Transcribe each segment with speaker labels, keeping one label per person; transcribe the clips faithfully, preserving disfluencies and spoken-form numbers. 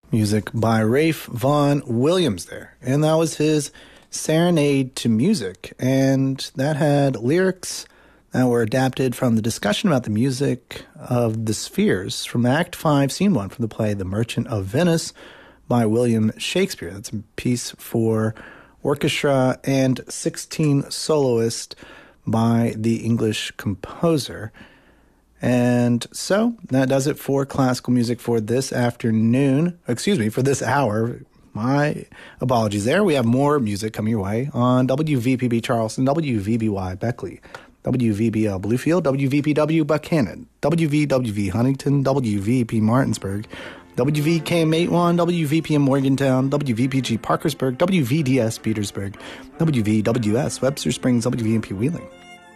Speaker 1: Music by Rafe Vaughan Williams there. And that was his Serenade to Music. And that had lyrics that were adapted from the discussion about the music of the Spheres from Act five, Scene one from the play The Merchant of Venice by William Shakespeare. That's a piece for orchestra and sixteen soloists by the English composer. And so that does it for classical music for this afternoon. Excuse me, for this hour. My apologies there. We have more music coming your way on W V P B Charleston, W V B Y Beckley, W V B L Bluefield, W V P W Buchanan, W V W V Huntington, W V P Martinsburg, W V K M eighty-one, W V P M Morgantown, W V P G Parkersburg, W V D S Petersburg, W V W S Webster Springs, W V M P Wheeling.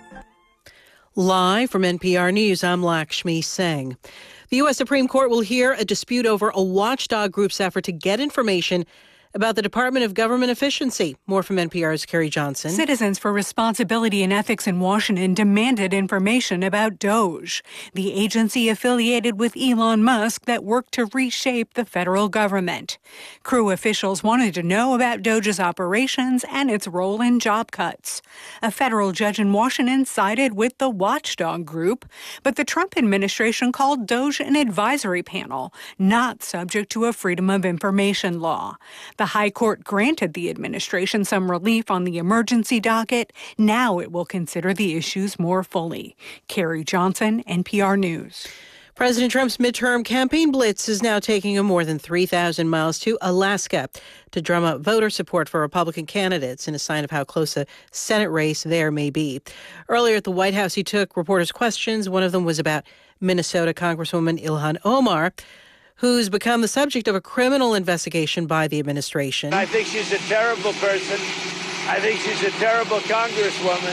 Speaker 2: Live from N P R News, I'm Lakshmi Singh. The U S Supreme Court will hear a dispute over a watchdog group's effort to get information about the Department of Government Efficiency. More from N P R's Carrie Johnson.
Speaker 3: Citizens for Responsibility and Ethics in Washington demanded information about Doge, the agency affiliated with Elon Musk that worked to reshape the federal government. Crew officials wanted to know about Doge's operations and its role in job cuts. A federal judge in Washington sided with the watchdog group, but the Trump administration called Doge an advisory panel, not subject to a Freedom of Information law. The High Court granted the administration some relief on the emergency docket. Now it will consider the issues more fully. Carrie Johnson, N P R News.
Speaker 2: President Trump's midterm campaign blitz is now taking him more than three thousand miles to Alaska to drum up voter support for Republican candidates in a sign of how close a Senate race there may be. Earlier at the White House, he took reporters' questions. One of them was about Minnesota Congresswoman Ilhan Omar, who's become the subject of a criminal investigation by the administration.
Speaker 4: I think she's a terrible person. I think she's a terrible congresswoman.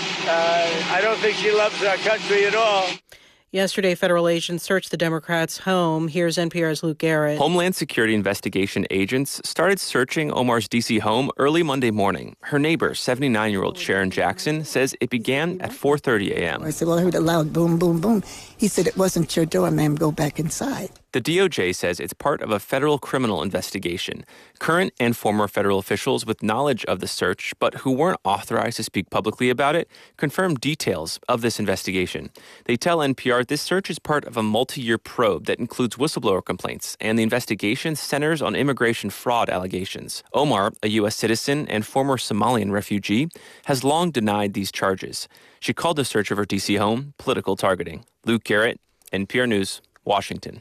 Speaker 4: Uh, I don't think she loves our country at all.
Speaker 2: Yesterday, federal agents searched the Democrats' home. Here's N P R's Luke Garrett.
Speaker 5: Homeland Security investigation agents started searching Omar's D C home early Monday morning. Her neighbor, seventy-nine-year-old Sharon Jackson, says it began at four thirty a.m.
Speaker 6: I said, well, I heard a loud boom, boom, boom. He said, it wasn't your door, ma'am. Go back inside.
Speaker 5: The D O J says it's part of a federal criminal investigation. Current and former federal officials with knowledge of the search, but who weren't authorized to speak publicly about it, confirmed details of this investigation. They tell N P R this search is part of a multi-year probe that includes whistleblower complaints, and the investigation centers on immigration fraud allegations. Omar, a U S citizen and former Somalian refugee, has long denied these charges. She called the search of her D C home political targeting. Luke Garrett, N P R News, Washington.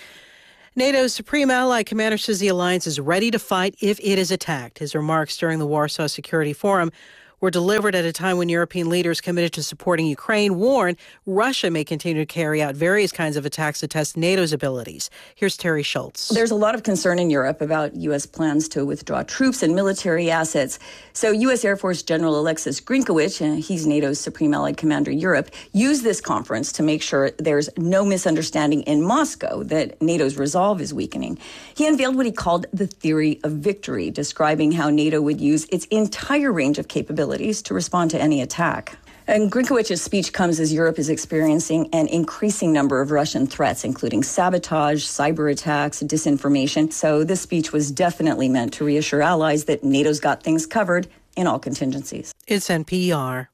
Speaker 2: NATO's Supreme Allied Commander says the alliance is ready to fight if it is attacked. His remarks during the Warsaw Security Forum were delivered at a time when European leaders committed to supporting Ukraine warned Russia may continue to carry out various kinds of attacks to test NATO's abilities. Here's Terry Schultz.
Speaker 7: There's a lot of concern in Europe about U S plans to withdraw troops and military assets. So U S Air Force General Alexis Grinkowicz, uh, he's NATO's Supreme Allied Commander Europe, used this conference to make sure there's no misunderstanding in Moscow that NATO's resolve is weakening. He unveiled what he called the theory of victory, describing how NATO would use its entire range of capabilities to respond to any attack. And Grinkowicz's speech comes as Europe is experiencing an increasing number of Russian threats, including sabotage, cyber attacks, disinformation. So this speech was definitely meant to reassure allies that NATO's got things covered in all contingencies.
Speaker 2: It's N P R.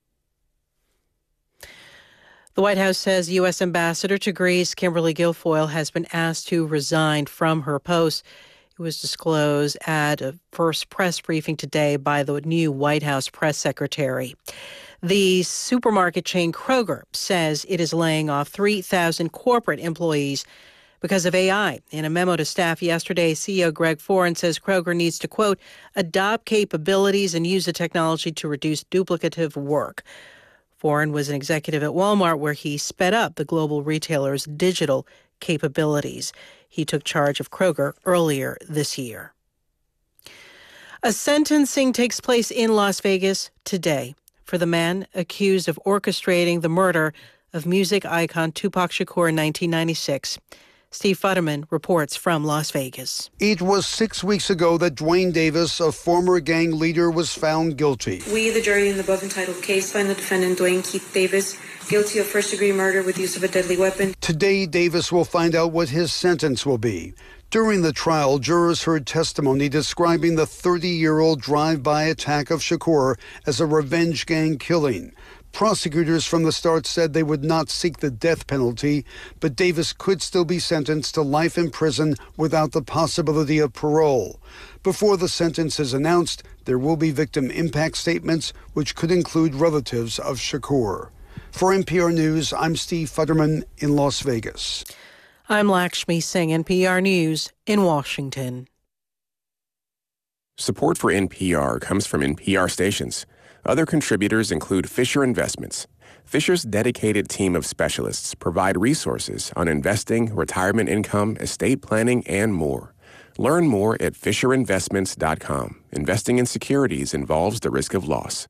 Speaker 2: The White House says U S Ambassador to Greece, Kimberly Guilfoyle, has been asked to resign from her post. It was disclosed at a first press briefing today by the new White House press secretary. The supermarket chain Kroger says it is laying off three thousand corporate employees because of A I. In a memo to staff yesterday, C E O Greg Foran says Kroger needs to, quote, adopt capabilities and use the technology to reduce duplicative work. Foran was an executive at Walmart where he sped up the global retailer's digital capabilities. He took charge of Kroger earlier this year. A sentencing takes place in Las Vegas today for the man accused of orchestrating the murder of music icon Tupac Shakur in nineteen ninety-six. Steve Futterman reports from Las Vegas.
Speaker 8: It was six weeks ago that Dwayne Davis, a former gang leader, was found guilty.
Speaker 9: We, the jury in the above entitled case, find the defendant, Dwayne Keith Davis, guilty of first-degree murder with use of a deadly weapon.
Speaker 8: Today, Davis will find out what his sentence will be. During the trial, jurors heard testimony describing the thirty-year-old drive-by attack of Shakur as a revenge gang killing. Prosecutors from the start said they would not seek the death penalty, but Davis could still be sentenced to life in prison without the possibility of parole. Before the sentence is announced, there will be victim impact statements, which could include relatives of Shakur. For N P R News, I'm Steve Futterman in Las Vegas.
Speaker 2: I'm Lakshmi Singh, N P R News in Washington.
Speaker 10: Support for N P R comes from N P R stations. Other contributors include Fisher Investments. Fisher's dedicated team of specialists provide resources on investing, retirement income, estate planning, and more. Learn more at fisher investments dot com. Investing in securities involves the risk of loss.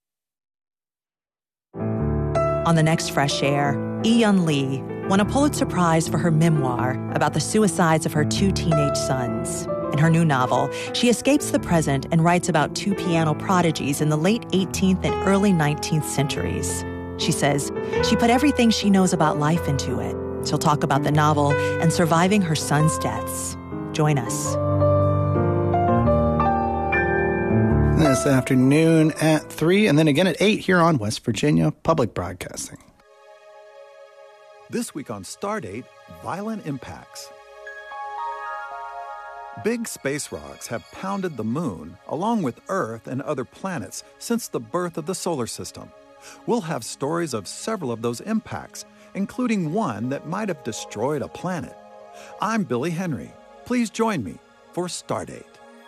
Speaker 11: On the next Fresh Air, Eun Lee won a Pulitzer Prize for her memoir about the suicides of her two teenage sons. In her new novel, she escapes the present and writes about two piano prodigies in the late eighteenth and early nineteenth centuries. She says she put everything she knows about life into it. She'll talk about the novel and surviving her sons' deaths. Join us.
Speaker 1: This afternoon at three and then again at eight here on West Virginia Public Broadcasting.
Speaker 12: This week on Stardate, violent impacts. Big space rocks have pounded the moon, along with Earth and other planets, since the birth of the solar system. We'll have stories of several of those impacts, including one that might have destroyed a planet. I'm Billy Henry. Please join me for Stardate.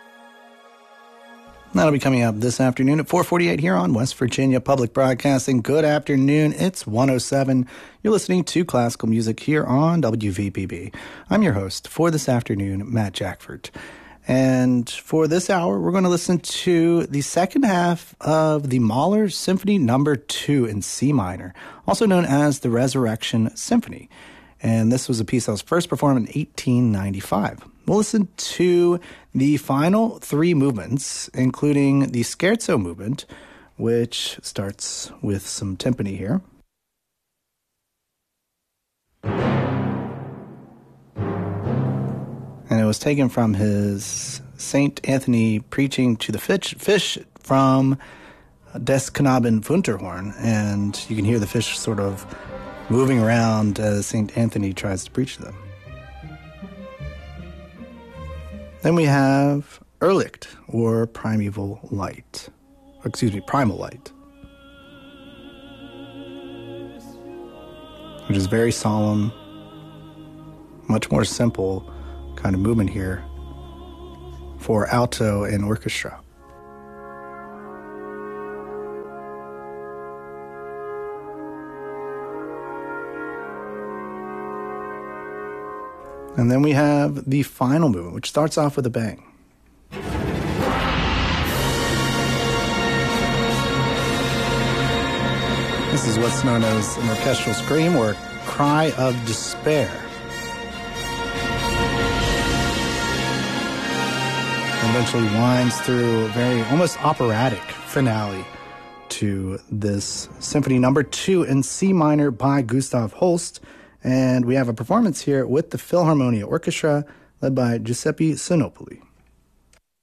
Speaker 1: That'll be coming up this afternoon at four forty-eight here on West Virginia Public Broadcasting. Good afternoon. It's one oh seven. You're listening to classical music here on W V P B. I'm your host for this afternoon, Matt Jackford. And for this hour, we're going to listen to the second half of the Mahler Symphony Number two in C minor, also known as the Resurrection Symphony. And this was a piece that was first performed in eighteen ninety-five. We'll listen to the final three movements, including the Scherzo movement, which starts with some timpani here. And it was taken from his Saint Anthony preaching to the fish, fish from Des Knaben Wunderhorn. And you can hear the fish sort of moving around as Saint Anthony tries to preach to them. Then we have Irrlicht, or Primeval Light. Excuse me, Primal Light. Which is very solemn, much more simple kind of movement here for alto and orchestra. And then we have the final movement, which starts off with a bang. This is what's known as an orchestral scream or cry of despair. And eventually winds through a very almost operatic finale to this Symphony Number two in C minor by Gustav Holst. And we have a performance here with the Philharmonia Orchestra led by Giuseppe Sinopoli.